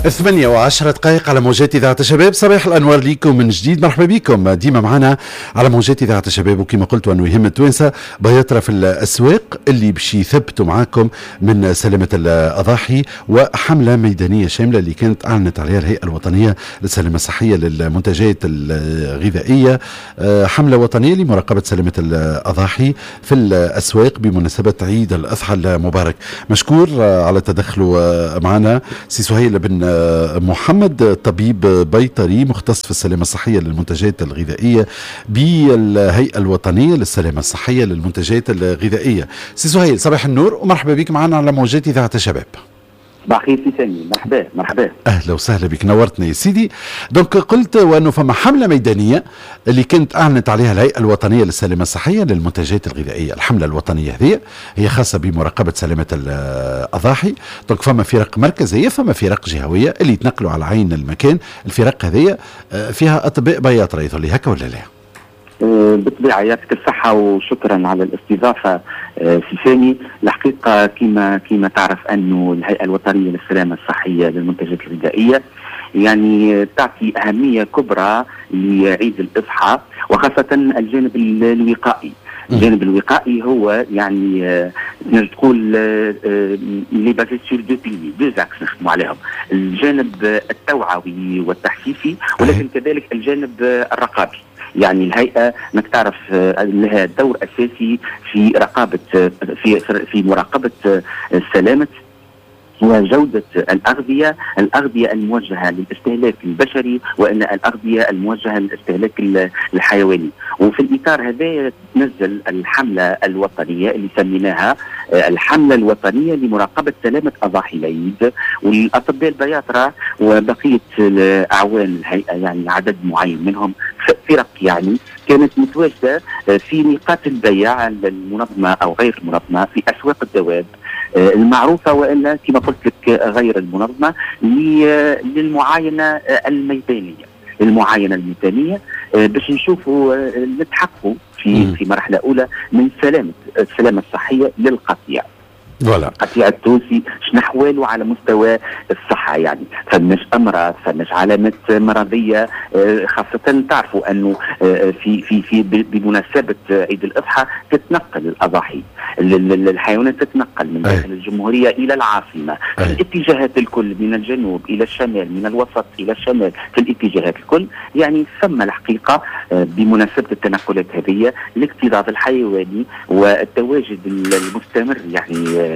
8:10 على موجات إذاعة الشباب. صباح الأنوار ليكم من جديد، مرحبا بكم ديما معنا على موجات إذاعة الشباب. وكما قلت أنه يهم التوانسة بيطرى في الأسواق اللي باش يثبتوا معاكم من سلامة الأضاحي، وحملة ميدانية شاملة اللي كانت أعلنت عليها الهيئة الوطنية للسلامة الصحية للمنتجات الغذائية، حملة وطنية لمراقبة سلامة الأضاحي في الأسواق بمناسبة عيد الأضحى المبارك. مشكور على تدخله معنا سي سهيل بن محمد، طبيب بيطري مختص في السلامة الصحية للمنتجات الغذائية بالهيئة الوطنية للسلامة الصحية للمنتجات الغذائية. سي سهيل صباح النور ومرحبا بك معنا على موجات إذاعة الشباب. بخير سي سامي، مرحبا. اهلا وسهلا بك، نورتنا يا سيدي. دونك قلت وانه فما حمله ميدانيه اللي كانت اعلنت عليها الهيئه الوطنيه للسلامه الصحيه للمنتجات الغذائيه. الحمله الوطنيه هذه هي خاصه بمراقبه سلامه الاضاحي. دونك فما فرق مركزيه، فما فرق جهويه اللي يتنقلوا على عين المكان. الفرق هذه فيها اطباء بياطره، يظل لي هكا ولا لا؟ بالطبيعة يعطيك الصحة وشكرا على الاستضافة سي سامي. الحقيقة كما تعرف أنه الهيئة الوطنية للسلامة الصحية للمنتجات الغذائية يعني تعطي أهمية كبرى لعيد الأضحى، وخاصة الجانب الوقائي. الجانب الوقائي هو يعني نجم تقول لي بازي سور دو بيلي دو زاكس نخدموا عليهم، الجانب التوعوي والتحسيسي ولكن كذلك الجانب الرقابي. يعني الهيئة انك تعرف لها دور اساسي في رقابة في مراقبة سلامة وجودة الأغذية الموجهة للاستهلاك البشري وإن الأغذية الموجهة للاستهلاك الحيواني. وفي الإطار هذا تنزل الحملة الوطنية اللي سميناها الحملة الوطنية لمراقبة سلامة أضاحي العيد، والأطباء البياطرة وبقية أعوان الهيئة يعني عدد معين منهم فرق يعني كانت متواجدة في نقاط البيع المنظمة أو غير المنظمة في أسواق الدواب المعروفة وإلا كما قلت لك غير المنظمة للمعاينة الميدانية باش نشوفوا نتحققوا في مرحلة أولى من السلامة الصحية للقطيع. القطيع التونسي شنو احواله على مستوى الصحه؟ يعني فماش امراض، فماش علامات مرضيه، خاصه تعرفوا انه في بمناسبه عيد الاضحى تتنقل الاضاحي، الحيوانات تتنقل من داخل الجمهوريه الى العاصمه في الاتجاهات الكل، من الجنوب الى الشمال، من الوسط الى الشمال، في الاتجاهات الكل. يعني ثم الحقيقه بمناسبه التنقلات هذه الاكتظاظ الحيواني والتواجد المستمر يعني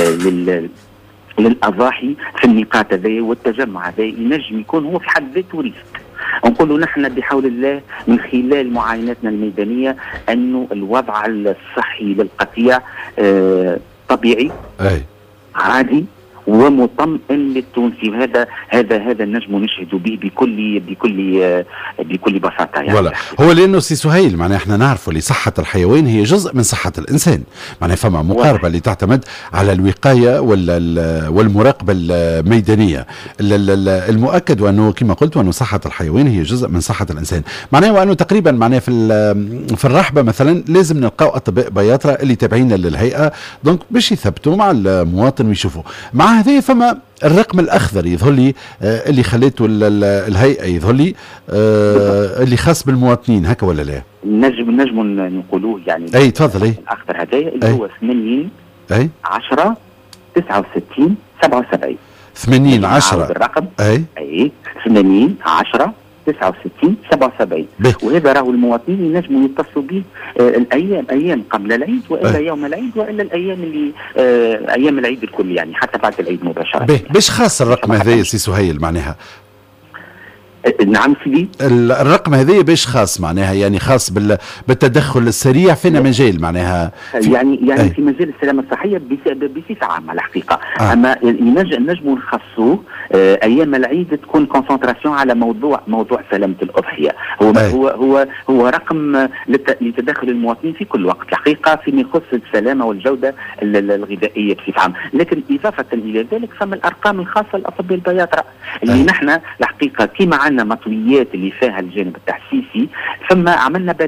للأضاحي في النقاط هذه والتجمع هذا ينجم يكون هو في حد ذاته ريسك. نقولوا نحن بحول الله من خلال معايناتنا الميدانية أنه الوضع الصحي للقطيع طبيعي عادي ومطمئن للتونسي، هذا النجم نشهد به بكل بساطه يعني. ولا هو لانه سي سهيل معناها احنا نعرفوا اللي صحه الحيوان هي جزء من صحه الانسان، معناها فما مقاربه اللي تعتمد على الوقايه والمراقبه الميدانيه. المؤكد وانه كما قلت وانه صحه الحيوان هي جزء من صحه الانسان، معناها وانه تقريبا معناها في الرحبه مثلا لازم نلقاو اطباء بياطره اللي تابعين للهيئه دونك باش يثبتوا مع المواطن ويشوفوا. مع هذه فما الرقم الأخضر يظهر لي اللي خليته الهيئة يظهر لي اللي خاص بالمواطنين، هكا ولا لا؟ نجم نقولوه يعني. أي تفضل. الأخضر هذا اللي هو 80 10 69 77. 80 10 الرقم 80 10 69 77. وهذا راهو المواطنين ينجموا يتصلوا به ايام قبل العيد والا يوم العيد والا الايام اللي ايام العيد الكل يعني حتى بعد العيد مباشره. باش خاص الرقم هذا يا سي سهيل معناها؟ نعم سيدي. الرقم هذا باش خاص معناها يعني خاص بالتدخل السريع فينا مجال معناها يعني في مجال السلامه الصحيه بصفه عامه الحقيقه. اما نجموا نخصوه ايام العيد تكون كونسنتراسيون على موضوع سلامه الاضحيه. هو رقم لتدخل المواطنين في كل وقت الحقيقه فيما يخص السلامه والجوده الغذائيه بصفه عامه. لكن اضافه الى ذلك فما الارقام الخاصه للاطباء البياطره اللي نحن الحقيقه كما عندنا مطويات اللي فيها الجانب التحسيسي، ثم عملنا بلاغ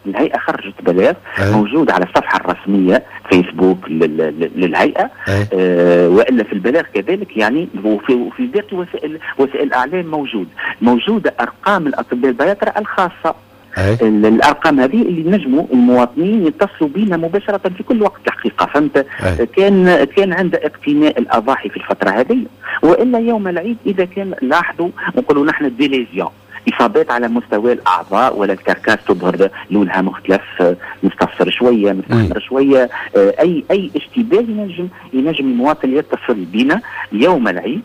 الهيئة خرجت بلاغ موجود على الصفحة الرسمية فيسبوك للهيئة، وإلا في البلاغ كذلك يعني، وفي ذات وسائل الإعلام موجودة أرقام الأطباء البياطرة الخاصة. الارقام هذه اللي نجموا المواطنين يتصلوا بنا مباشره في كل وقت الحقيقه، فهمت؟ كان عند اقتناء الاضاحي في الفتره هذه، والا يوم العيد اذا كان لاحظوا نقولوا نحن ديليزيون اصابات على مستوى الاعضاء ولا الكركاس تظهر لونها مختلف، مستفسر شويه مستحمر شويه، اي اشتباه ينجم المواطن يتصل بنا يوم العيد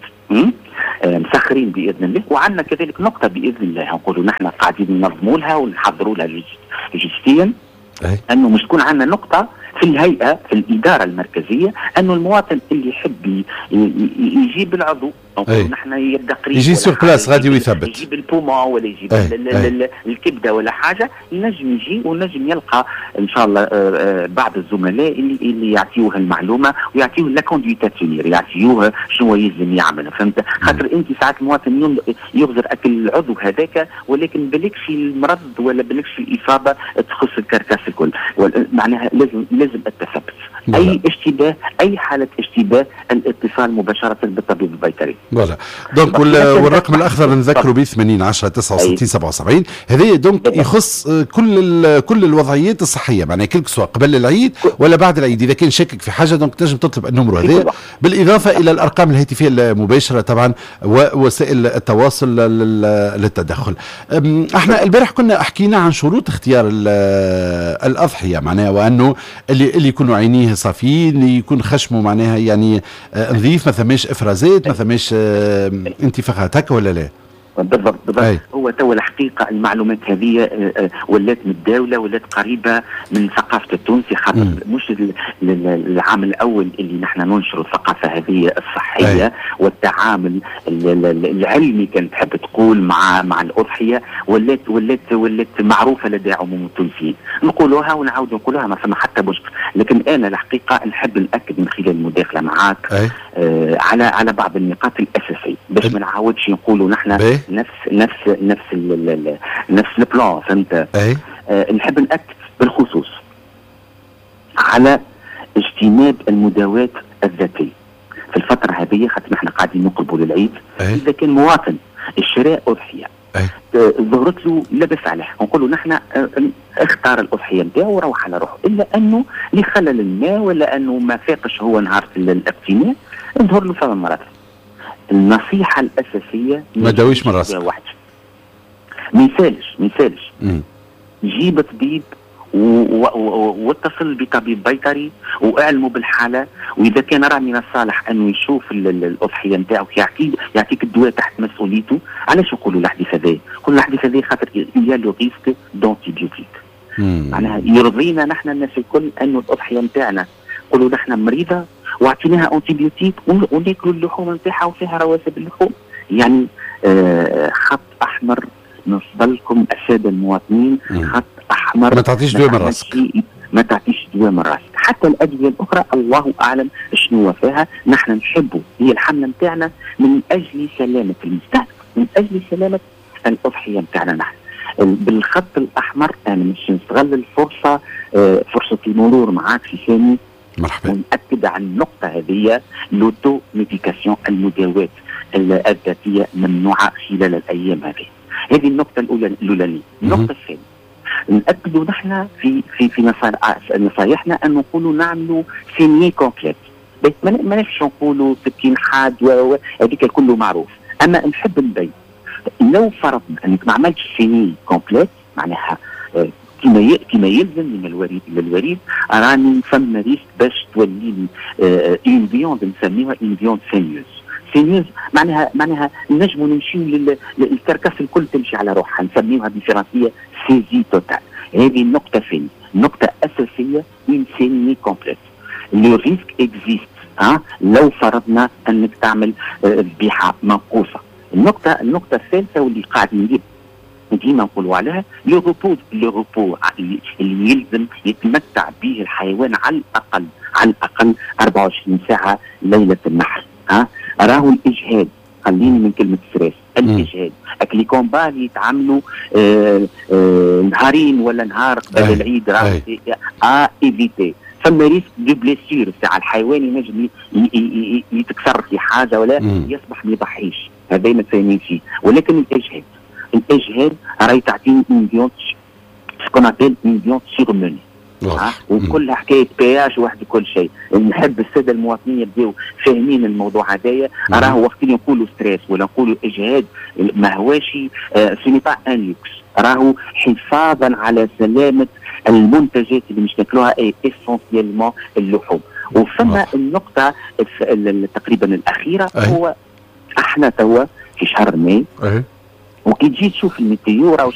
مسخرين باذن الله. وعندنا كذلك نقطه باذن الله نقولوا نحن قاعدين ننظموا لها ونحضروا لها لوجستيا، انه مش تكون عندنا نقطه في الهيئه في الاداره المركزيه انه المواطن اللي يحب يجيب العضو نحن يبدا قريب يجي سور بلاس غادي ويثبت، يجيب البوما ولا يجيب الكبده ولا حاجه، ينجم يجي ونجم يلقى ان شاء الله بعض الزملاء اللي يعطيوه المعلومه ويعطيوه لا كونديتاتير، يعطيوه شنو يلزم يعمل، فهمت؟ خاطر انت ساعات المواطن يغزر اكل العضو هذاك ولكن بالكش المرض ولا بالكش الاصابه تخص الكركاس الكل، معناها لازم التثبت. اي اشتباه اي حاله اشتباه الاتصال مباشره بالطبيب البيطري. فوالا دونك والرقم الاخضر نذكروا به 80 10 69 77. هذا دونك يخص كل الوضعيات الصحيه، معناها كل سواء قبل العيد ولا بعد العيد، اذا كان شاكك في حاجه دونك تنجم تطلب النمر هذا، بالاضافه الى الارقام الهاتفيه المباشره طبعا ووسائل التواصل للتدخل. احنا البارح كنا حكينا عن شروط اختيار الاضحيه، معناها وانه اللي يكونوا عينيه صافيين، اللي يكون خشمه معناها يعني نظيف، ما ثماش افرازات، ما ثماش انتفاخات هكا ولا لا؟ بالضبط. هو تو الحقيقه المعلومات هذه ولات متداوله، ولات قريبه من ثقافه التونسي، خاطر مش العام الاول اللي نحن ننشر الثقافه هذه الصحيه والتعامل العلمي كانت تحب تقول مع الاضحيه، ولات معروفه لدى عموم التونسيين، نقولوها ونعاود نقولوها ما فما حتى مشكل. لكن انا الحقيقه نحب ناكد من خلال المداخله معاك على بعض النقاط الاساسيه باش ما نعاودش نقولوا نحن نفس البلان، فهمت؟ نحب نأكد بالخصوص على اجتناب المداوات الذاتية في الفترة هذه، خاطر نحن قاعدين نقربوا للعيد. إذا كان مواطن الشراء أضحية ظهرت له لا بأس عليه، نقولوا نحن اختار الأضحية نتاعو وروح على روحه، إلا أنه لخلل ما ولا أنه ما فاقش هو نهار الاقتناء نظهر له فما مرض. النصيحة الأساسية ما داويش من راسك، ميسالش جيب طبيب واتصل بطبيب بيطري واعلموا بالحالة، وإذا كان راه من الصالح أنه يشوف الأضحية نتاعو يعطيك الدواء تحت مسؤوليته. علاش نقولوا الحديث هذا؟ نقولوا الحديث هذا خاطر يا لو ريسك دونتيبيوتيك، معناها يرضينا نحن الناس الكل أنه الأضحية نتاعنا نقولوا نحن مريضة واعطيناها انتيبيوتيك وناكلوا اللحوم نتاعها وفيها رواسب اللحوم، يعني خط احمر نصب لكم الساده المواطنين، خط احمر ما تعطيش دواء من راسك، ما تعطيش دواء من راسك. حتى الادويه الاخرى الله اعلم شنو فيها، نحن نحبوا هي الحمله نتاعنا من اجل سلامه المستهلك، من اجل سلامه الاضحيه نتاعنا نحن. بالخط الاحمر انا مش نستغل الفرصه فرصه المرور معاك في ثاني مرحبا ونأكد على النقطة هذه، لوتو ميديكاسيون المداوات الذاتية ممنوعة خلال الأيام هذه النقطة الأولانية. النقطة الثانية نأكدوا نحن في نصايحنا أن نقولوا نعملوا سيني كومبليت، ما نفش نقولوا 60 حاد هذيك كله معروف، أما نحب نبين لو فرضنا أنك ما عملتش سيني كومبليت معناها كما يلزم من الوريد راني فما ريسك باش تولي اون فيوند نسميها اون فيوند سينيوز معناها نجموا نمشيو للكركاس الكل تمشي على روحها، نسميوها ديفيرانسيه سيزي توتال. هذه النقطه ثانيه، نقطه اساسيه اون سيني كومبليت. لو ريسك اكزيست لو فرضنا انك تعمل ذبيحه منقوصه. النقطه الثالثه واللي قاعدين ديما نقولوا عليها لو روبو اللي يلزم يتمتع به الحيوان على الاقل 24 ساعه ليله النحر. راهو الاجهاد، خليني من كلمه ستريس، الاجهاد. لي كومبا اللي يتعاملوا نهارين ولا نهار قبل العيد راه ايفيتي. فما ريسك دو بليسير تاع الحيوان ينجم يتكسر في حاجه ولا يصبح ما يضحيش، هذا ما تفاهمين فيه. ولكن الاجهاد راهي تعطيني مليون سكون ابيل مليون سيغموني وكل حكايه بياج واحد كل شيء. نحب الساده المواطنين يبداو فاهمين الموضوع هذايا. راه وقت اللي نقولوا ستريس ولا نقولوا اجهاد ما هواش سيني با ان لوكس، راهو حفاظا على سلامه المنتجات اللي مش ناكلوها اسونسيالمون اللحوم. وفما النقطه تقريبا الاخيره هو احنا توا في شهر ماي وكي تجي تشوف الميتيو راهو